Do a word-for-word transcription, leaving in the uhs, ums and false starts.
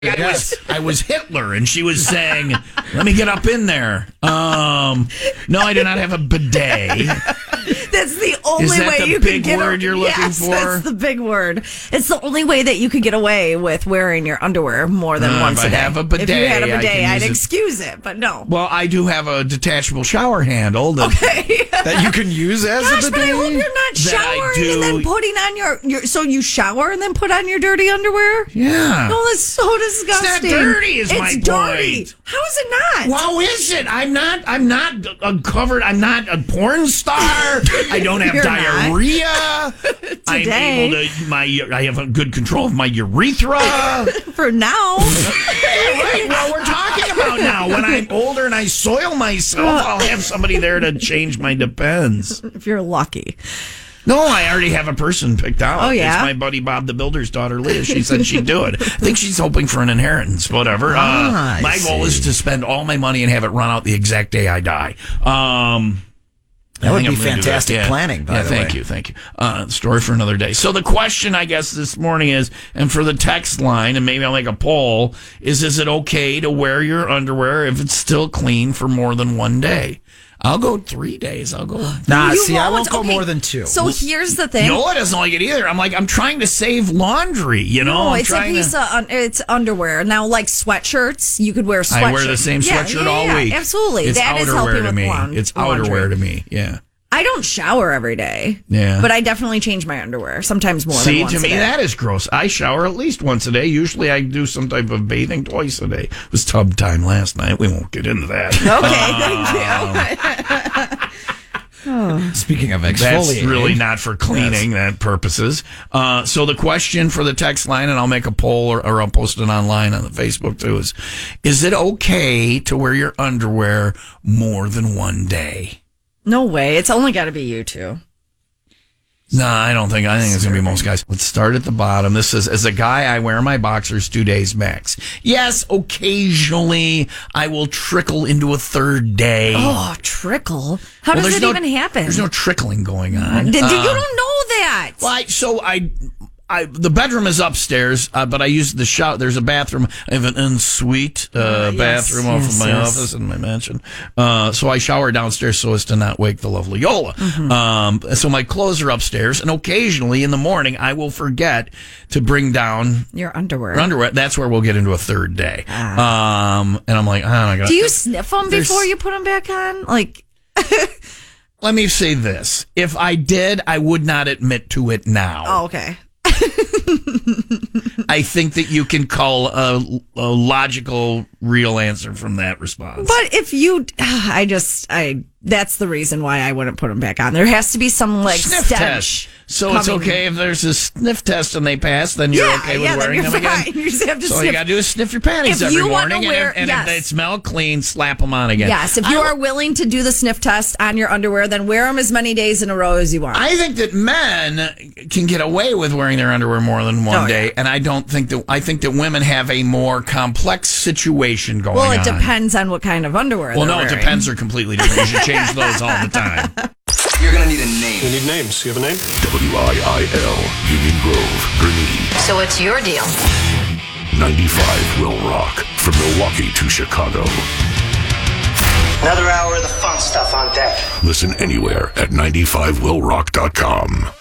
I was, I was Hitler, and she was saying, let me get up in there. Um, no, I do not have a bidet. That's the only Is that way the you big could get word a- you're looking yes, for? That's the big word. It's the only way that you could get away with wearing your underwear more than Uh, once if I a day. have a bidet, if you had a I bidet, can I'd use it. excuse it, but no. Well, I do have a detachable shower handle that, Okay. that you can use as Gosh, a but I bidet. hope you're not That I showering do. and then putting on your, your. So you shower and then put on your dirty underwear? yeah. No, that's so disgusting. dirty is it's my dirty. point. How is it not? How is it? I'm not. I'm not uncovered. I'm not a porn star. I don't have You're not. diarrhea. I'm Today. able to. My. I have a good control of my urethra. For now. Right. Well, we're talking about now. When I'm older and I soil myself, I'll have somebody there to change my depends. If you're lucky. No, I already have a person picked out. Oh, yeah? It's my buddy Bob the Builder's daughter, Leah. She said she'd do it. I think she's hoping for an inheritance, whatever. Ah, uh, I my goal is see. to spend all my money and have it run out the exact day I die. Um, That I would think be I'm gonna do fantastic Yeah. planning, by yeah, the thank way. you, thank you. Uh, story for another day. So the question, I guess, this morning is, and for the text line, and maybe I'll make a poll, is is it okay to wear your underwear if it's still clean for more than one day? I'll go three days. I'll go... Nah, You see, I won't won't? go Okay. more than two. So here's the thing. Noah doesn't like it either. I'm like, I'm trying to save laundry, you know? No, I'm it's a trying piece to... of un- it's underwear. Now, like sweatshirts, you could wear sweatshirts. I wear the same Yeah, sweatshirt yeah, all yeah, week. Absolutely, It's that is outerwear helping to with me. laun- It's laundry. outerwear to me. Yeah. I don't shower every day. Yeah. But I definitely change my underwear, sometimes more See, than once to me, a day. that is gross. I shower at least once a day. Usually I do some type of bathing twice a day. It was tub time last night. We won't get into that. Okay, thank you. Speaking of That's exfoliating, really not for cleaning that purposes. Uh, so the question for the text line, and I'll make a poll or, or I'll post it online on the Facebook too, is, is it okay to wear your underwear more than one day? No way. It's only got to be you two. No, I don't think. I think it's going to be most guys. Let's start at the bottom. This is, as a guy, I wear my boxers two days max. Yes, occasionally I will trickle into a third day. Oh, trickle. How Well, does there's it no- even happen? There's no trickling going on. Did, Uh, you don't know that. Well, I, so I, I, the bedroom is upstairs, uh, but I use the shower. There's a bathroom. I have an ensuite uh, Uh, yes, bathroom off yes, of my yes. office and my mansion. Uh, so I shower downstairs so as to not wake the lovely Yola. Mm-hmm. Um, so my clothes are upstairs, and occasionally in the morning I will forget to bring down Your underwear. underwear. That's where we'll get into a third day. Um, and I'm like, oh my god. Do you sniff them There's- before you put them back on? Like, Let me say this: if I did, I would not admit to it now. oh, okay. I think that you can call a, a logical, real answer from that response. But if you, I just, I, that's the reason why I wouldn't put them back on. There has to be some like Sniff stench. test. So it's coming. okay if there's a sniff test and they pass, then you're Yeah, okay with yeah, then wearing you're them again. fine. You just have to so all sniff. you got to do is sniff your panties If every you wanna morning, wear- and, if, and yes. if they smell clean, slap them on again. Yes, if you I, are willing to do the sniff test on your underwear, then wear them as many days in a row as you want. I think that men can get away with wearing their underwear more than one Oh, day, yeah. and I don't think that. I think that women have a more complex situation going well, on. it depends on what kind of underwear. Well, they're no, it wearing. depends. Are completely different. You should change those all the time. You're gonna need a name. We need names. You have a name? W I I L, Union Grove, Gurnee. So what's your deal? ninety-five Will Rock, from Milwaukee to Chicago. Another hour of the fun stuff on deck. Listen anywhere at ninety-five will rock dot com.